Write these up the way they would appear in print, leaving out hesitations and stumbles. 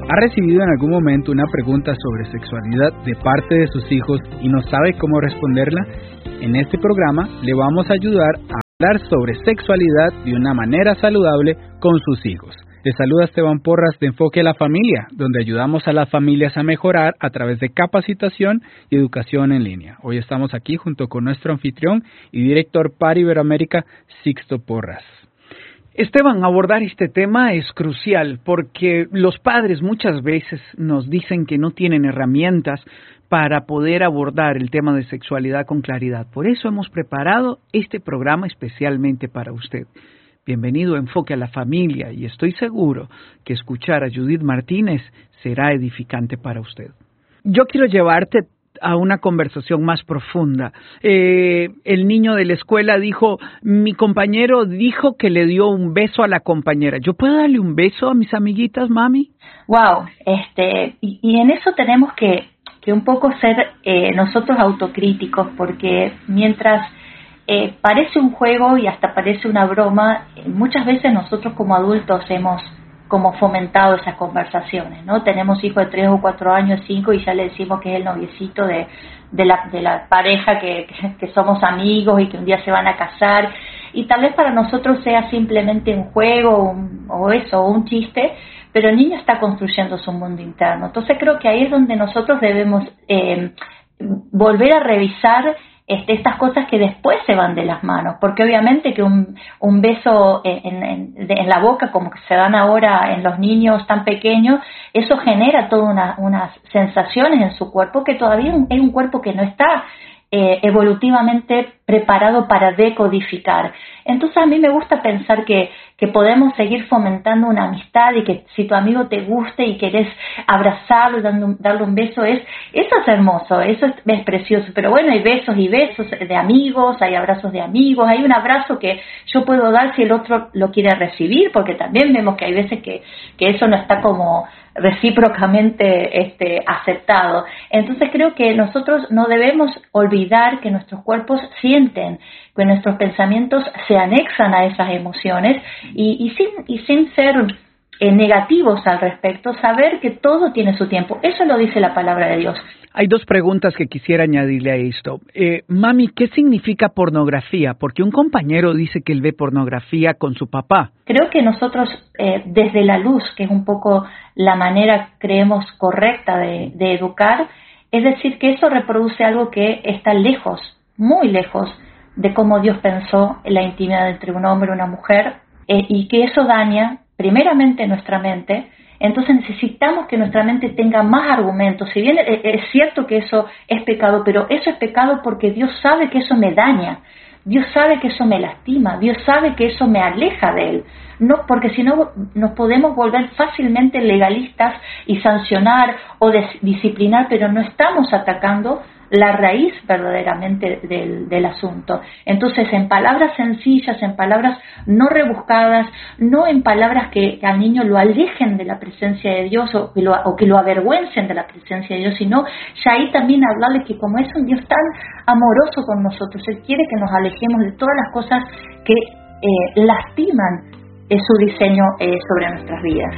¿Ha recibido en algún momento una pregunta sobre sexualidad de parte de sus hijos y no sabe cómo responderla? En este programa le vamos a ayudar a hablar sobre sexualidad de una manera saludable con sus hijos. Les saluda Esteban Porras de Enfoque a la Familia, donde ayudamos a las familias a mejorar a través de capacitación y educación en línea. Hoy estamos aquí junto con nuestro anfitrión y director para Iberoamérica, Sixto Porras. Esteban, abordar este tema es crucial porque los padres muchas veces nos dicen que no tienen herramientas para poder abordar el tema de sexualidad con claridad. Por eso hemos preparado este programa especialmente para usted. Bienvenido a Enfoque a la Familia y estoy seguro que escuchar a Judith Martínez será edificante para usted. Yo quiero llevarte a una conversación más profunda. El niño de la escuela dijo, mi compañero dijo que le dio un beso a la compañera. ¿Yo puedo darle un beso a mis amiguitas, mami? Wow, y en eso tenemos que un poco ser nosotros autocríticos, porque mientras parece un juego y hasta parece una broma, muchas veces nosotros como adultos hemos como fomentado esas conversaciones, ¿no? Tenemos hijos de 3 o 4 años, 5, y ya le decimos que es el noviecito de la pareja, que somos amigos y que un día se van a casar, y tal vez para nosotros sea simplemente un juego o un chiste, pero el niño está construyendo su mundo interno. Entonces creo que ahí es donde nosotros debemos volver a revisar estas cosas que después se van de las manos, porque obviamente que un beso en la boca, como que se dan ahora en los niños tan pequeños, eso genera todas unas sensaciones en su cuerpo que todavía es un cuerpo que no está evolutivamente preparado para decodificar. Entonces a mí me gusta pensar que podemos seguir fomentando una amistad, y que si tu amigo te gusta y querés abrazarlo, darle un beso, eso es hermoso, eso es precioso. Pero bueno, hay besos y besos de amigos, hay abrazos de amigos, hay un abrazo que yo puedo dar si el otro lo quiere recibir, porque también vemos que hay veces que eso no está como recíprocamente aceptado. Entonces creo que nosotros no debemos olvidar que nuestros cuerpos sienten, que nuestros pensamientos se anexan a esas emociones, y sin ser negativos al respecto, saber que todo tiene su tiempo. Eso lo dice la palabra de Dios. Hay 2 preguntas que quisiera añadirle a esto. Mami, ¿qué significa pornografía? Porque un compañero dice que él ve pornografía con su papá. Creo que nosotros, desde la luz, que es un poco la manera, creemos, correcta de educar, es decir, que eso reproduce algo que está lejos, muy lejos, de cómo Dios pensó en la intimidad entre un hombre y una mujer, y que eso daña primeramente nuestra mente. Entonces necesitamos que nuestra mente tenga más argumentos. Si bien es cierto que eso es pecado, pero eso es pecado porque Dios sabe que eso me daña, Dios sabe que eso me lastima, Dios sabe que eso me aleja de Él. No, porque si no nos podemos volver fácilmente legalistas y sancionar o disciplinar, pero no estamos atacando la raíz verdaderamente del asunto. Entonces, en palabras sencillas, en palabras no rebuscadas, no en palabras que al niño lo alejen de la presencia de Dios o que lo avergüencen de la presencia de Dios, sino ya ahí también hablarle que como es un Dios tan amoroso con nosotros, Él quiere que nos alejemos de todas las cosas que lastiman su diseño sobre nuestras vidas.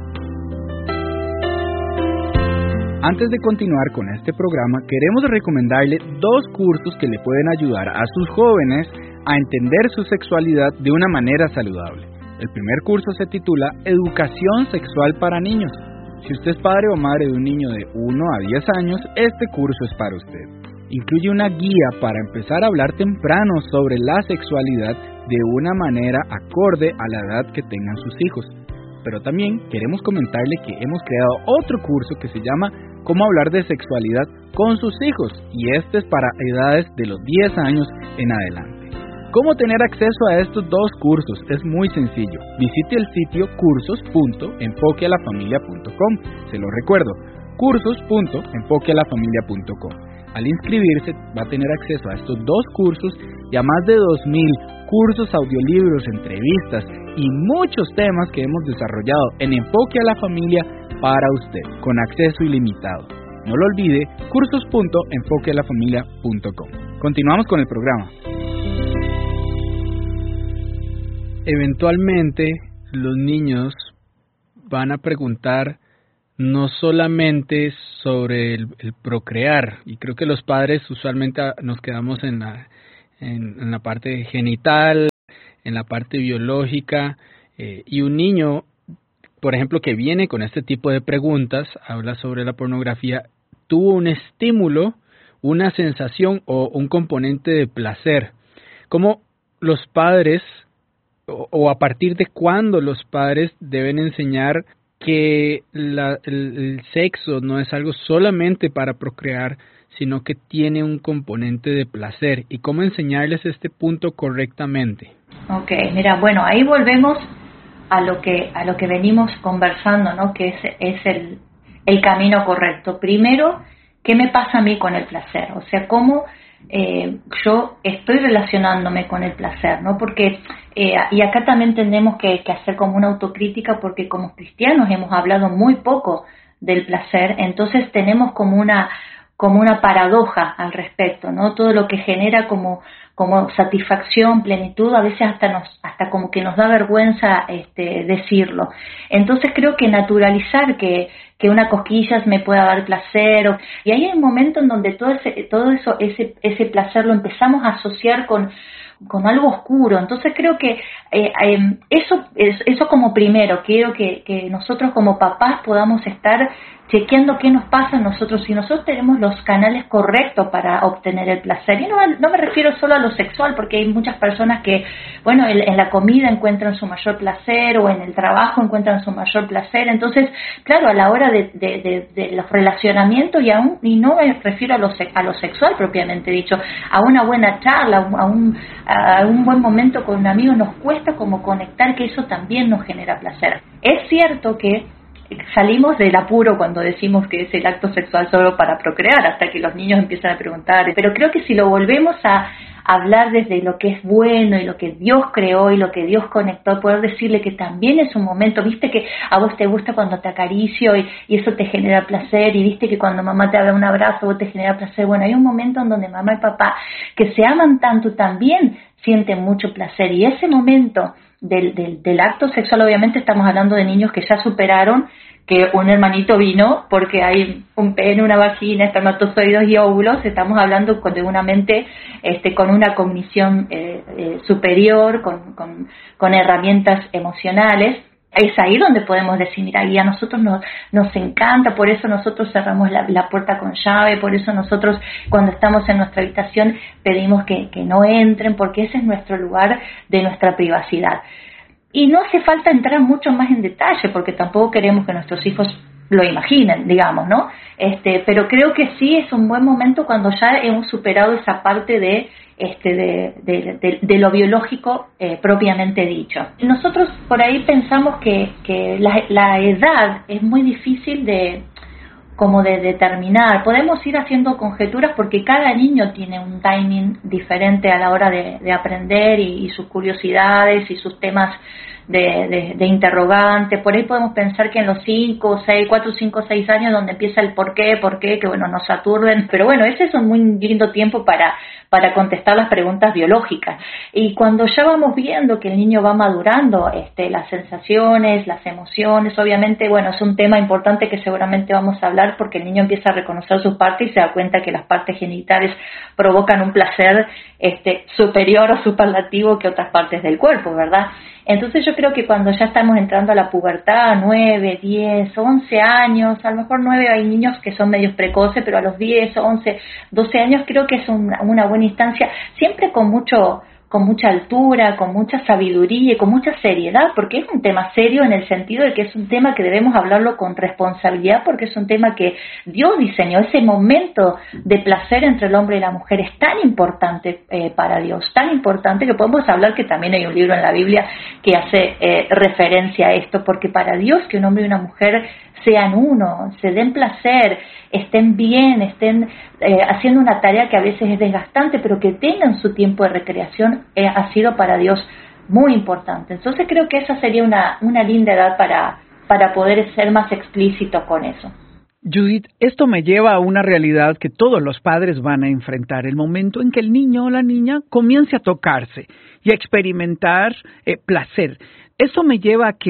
Antes de continuar con este programa, queremos recomendarle 2 cursos que le pueden ayudar a sus jóvenes a entender su sexualidad de una manera saludable. El primer curso se titula Educación Sexual para Niños. Si usted es padre o madre de un niño de 1 a 10 años, este curso es para usted. Incluye una guía para empezar a hablar temprano sobre la sexualidad de una manera acorde a la edad que tengan sus hijos. Pero también queremos comentarle que hemos creado otro curso que se llama Cómo hablar de sexualidad con sus hijos, y este es para edades de los 10 años en adelante. ¿Cómo tener acceso a estos 2 cursos? Es muy sencillo. Visite el sitio cursos.enfoquealafamilia.com. Se lo recuerdo, cursos.enfoquealafamilia.com. Al inscribirse va a tener acceso a estos 2 cursos y a más de 2,000 cursos, audiolibros, entrevistas y muchos temas que hemos desarrollado en Enfoque a la Familia para usted, con acceso ilimitado. No lo olvide, cursos.enfoquealafamilia.com. Continuamos con el programa. Eventualmente los niños van a preguntar no solamente sobre el procrear, y creo que los padres usualmente nos quedamos en la parte genital, en la parte biológica, y un niño, por ejemplo, que viene con este tipo de preguntas, habla sobre la pornografía, tuvo un estímulo, una sensación o un componente de placer. ¿Cómo los padres, o a partir de cuándo los padres deben enseñar que el sexo no es algo solamente para procrear, sino que tiene un componente de placer? ¿Y cómo enseñarles este punto correctamente? Ok, mira, bueno, ahí volvemos a lo que venimos conversando, ¿no? Que es el camino correcto. Primero, ¿qué me pasa a mí con el placer? O sea, ¿cómo yo estoy relacionándome con el placer, ¿no? Porque, y acá también tenemos que hacer como una autocrítica, porque como cristianos hemos hablado muy poco del placer, entonces tenemos como una paradoja al respecto, ¿no? Todo lo que genera como satisfacción, plenitud, a veces hasta como que nos da vergüenza decirlo. Entonces creo que naturalizar que una cosquilla me pueda dar placer, y ahí hay un momento en donde ese placer lo empezamos a asociar con algo oscuro. Entonces creo que eso como primero, quiero que nosotros como papás podamos estar chequeando qué nos pasa a nosotros, si nosotros tenemos los canales correctos para obtener el placer. Y no me refiero solo a lo sexual, porque hay muchas personas que, bueno, en la comida encuentran su mayor placer, o en el trabajo encuentran su mayor placer. Entonces, claro, a la hora de los relacionamientos, y no me refiero a lo sexual propiamente dicho, a una buena charla, a un buen momento con un amigo, nos cuesta como conectar que eso también nos genera placer. Es cierto que salimos del apuro cuando decimos que es el acto sexual solo para procrear, hasta que los niños empiezan a preguntar, pero creo que si lo volvemos a hablar desde lo que es bueno y lo que Dios creó y lo que Dios conectó, poder decirle que también es un momento, viste que a vos te gusta cuando te acaricio y eso te genera placer, y viste que cuando mamá te da un abrazo vos te genera placer. Bueno, hay un momento en donde mamá y papá, que se aman tanto, también sienten mucho placer, y ese momento del acto sexual, obviamente estamos hablando de niños que ya superaron que un hermanito vino, porque hay un pene, una vagina, espermatozoides y óvulos. Estamos hablando de una mente con una cognición superior, con herramientas emocionales. Es ahí donde podemos decir, mira, y a nosotros nos encanta, por eso nosotros cerramos la puerta con llave, por eso nosotros cuando estamos en nuestra habitación pedimos que no entren, porque ese es nuestro lugar de nuestra privacidad. Y no hace falta entrar mucho más en detalle, porque tampoco queremos que nuestros hijos lo imaginen, digamos, ¿no? Pero creo que sí es un buen momento cuando ya hemos superado esa parte de lo biológico propiamente dicho. Nosotros por ahí pensamos que la edad es muy difícil de determinar. Podemos ir haciendo conjeturas, porque cada niño tiene un timing diferente a la hora de aprender, y sus curiosidades y sus temas de interrogante. Por ahí podemos pensar que en los 4, 5, 6 años donde empieza el por qué, que bueno, nos aturden, pero bueno, ese es un muy lindo tiempo para contestar las preguntas biológicas. Y cuando ya vamos viendo que el niño va madurando, las sensaciones, las emociones, obviamente, bueno, es un tema importante que seguramente vamos a hablar, porque el niño empieza a reconocer sus partes y se da cuenta que las partes genitales provocan un placer superior o superlativo que otras partes del cuerpo, ¿verdad? Entonces yo creo que cuando ya estamos entrando a la pubertad, 9, 10, 11 años, a lo mejor 9 hay niños que son medios precoces, pero a los 10, 11, 12 años creo que es una buena instancia, siempre con mucha altura, con mucha sabiduría y con mucha seriedad, porque es un tema serio en el sentido de que es un tema que debemos hablarlo con responsabilidad, porque es un tema que Dios diseñó. Ese momento de placer entre el hombre y la mujer es tan importante para Dios, tan importante que podemos hablar que también hay un libro en la Biblia que hace referencia a esto, porque para Dios que un hombre y una mujer sean uno, se den placer, estén bien, estén haciendo una tarea que a veces es desgastante, pero que tengan su tiempo de recreación, ha sido para Dios muy importante. Entonces creo que esa sería una linda edad para poder ser más explícito con eso. Judith, esto me lleva a una realidad que todos los padres van a enfrentar, el momento en que el niño o la niña comience a tocarse y a experimentar placer. Eso me lleva a que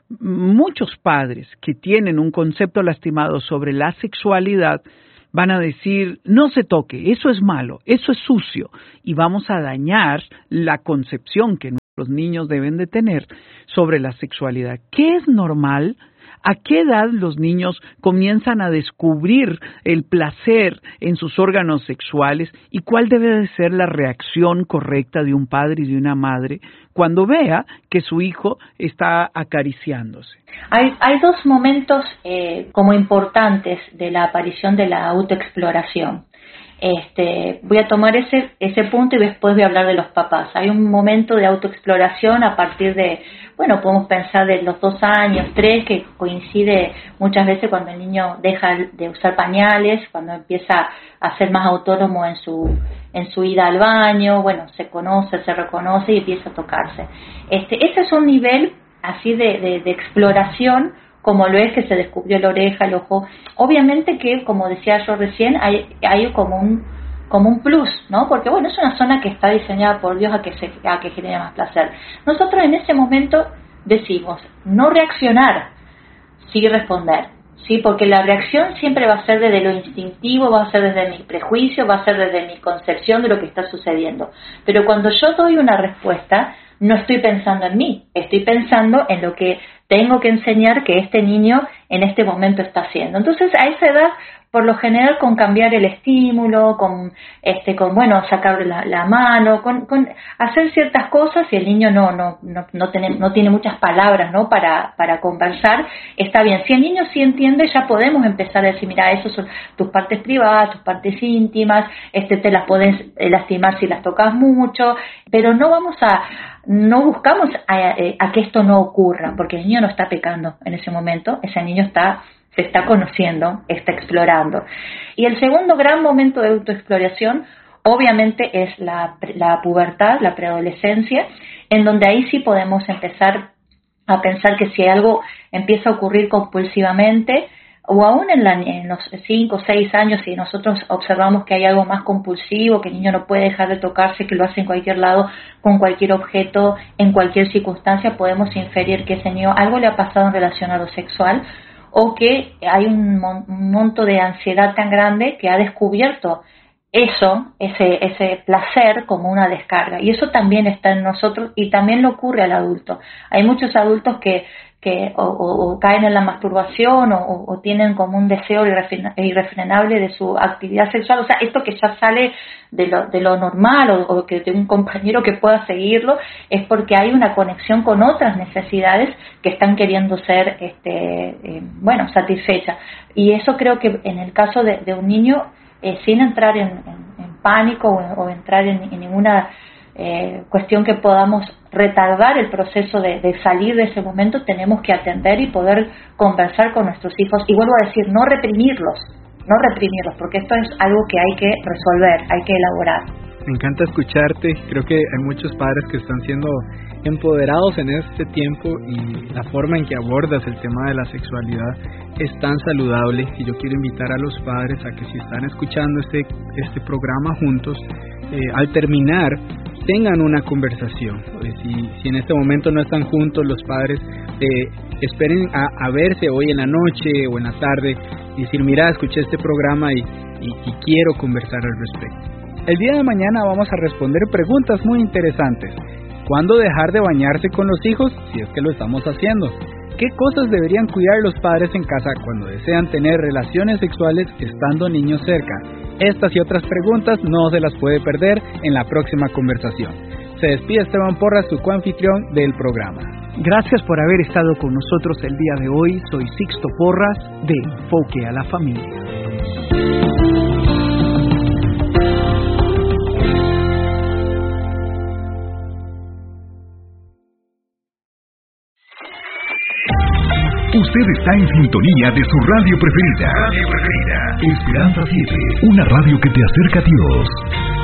muchos padres que tienen un concepto lastimado sobre la sexualidad van a decir, no se toque, eso es malo, eso es sucio, y vamos a dañar la concepción que nuestros niños deben de tener sobre la sexualidad. ¿Qué es normal? ¿A qué edad los niños comienzan a descubrir el placer en sus órganos sexuales? ¿Y cuál debe de ser la reacción correcta de un padre y de una madre cuando vea que su hijo está acariciándose? Hay dos momentos como importantes de la aparición de la autoexploración. Voy a tomar ese punto y después voy a hablar de los papás. Hay un momento de autoexploración a partir de, podemos pensar de los 2 años, 3, que coincide muchas veces cuando el niño deja de usar pañales, cuando empieza a ser más autónomo en su ida al baño, se conoce, se reconoce y empieza a tocarse. Ese es un nivel así de exploración, como lo es que se descubrió la oreja, el ojo. Obviamente que, como decía yo recién, hay como un plus, ¿no? Porque, es una zona que está diseñada por Dios a que genere más placer. Nosotros en ese momento decimos, no reaccionar, sí responder, ¿sí? Porque la reacción siempre va a ser desde lo instintivo, va a ser desde mi prejuicio, va a ser desde mi concepción de lo que está sucediendo. Pero cuando yo doy una respuesta, no estoy pensando en mí, estoy pensando en lo que tengo que enseñar que este niño en este momento está haciendo. Entonces, a esa edad, por lo general, con cambiar el estímulo, con sacarle la mano, con hacer ciertas cosas, y el niño no tiene muchas palabras, ¿no? para conversar, está bien. Si el niño sí entiende, ya podemos empezar a decir, mira, esas son tus partes privadas, tus partes íntimas, te las podés lastimar si las tocas mucho, pero no buscamos a que esto no ocurra, porque el niño no está pecando en ese momento, ese niño se está conociendo, está explorando. Y el segundo gran momento de autoexploración, obviamente, es la pubertad, la preadolescencia, en donde ahí sí podemos empezar a pensar que si algo empieza a ocurrir compulsivamente, o aún en los 5 o 6 años, si nosotros observamos que hay algo más compulsivo, que el niño no puede dejar de tocarse, que lo hace en cualquier lado, con cualquier objeto, en cualquier circunstancia, podemos inferir que ese niño algo le ha pasado en relación a lo sexual, o que hay un monto de ansiedad tan grande que ha descubierto ese placer como una descarga. Y eso también está en nosotros y también le ocurre al adulto. Hay muchos adultos que o caen en la masturbación o tienen como un deseo irrefrenable de su actividad sexual. O sea, esto que ya sale de lo normal o que de un compañero que pueda seguirlo, es porque hay una conexión con otras necesidades que están queriendo ser satisfechas. Y eso creo que en el caso de un niño, sin entrar en pánico o entrar en ninguna cuestión que podamos retardar el proceso de salir de ese momento, tenemos que atender y poder conversar con nuestros hijos. Y vuelvo a decir, no reprimirlos, porque esto es algo que hay que resolver, hay que elaborar. Me encanta escucharte. Creo que hay muchos padres que están siendo empoderados en este tiempo, y la forma en que abordas el tema de la sexualidad es tan saludable. Y yo quiero invitar a los padres a que, si están escuchando este programa juntos, al terminar tengan una conversación. Si en este momento no están juntos los padres, esperen a verse hoy en la noche o en la tarde y decir, mira, escuché este programa y quiero conversar al respecto. El día de mañana vamos a responder preguntas muy interesantes. ¿Cuándo dejar de bañarse con los hijos, si es que lo estamos haciendo? ¿Qué cosas deberían cuidar los padres en casa cuando desean tener relaciones sexuales estando niños cerca? Estas y otras preguntas no se las puede perder en la próxima conversación. Se despide Esteban Porras, su coanfitrión del programa. Gracias por haber estado con nosotros el día de hoy. Soy Sixto Porras, de Enfoque a la Familia. Usted está en sintonía de su radio preferida. Esperanza 7, una radio que te acerca a Dios.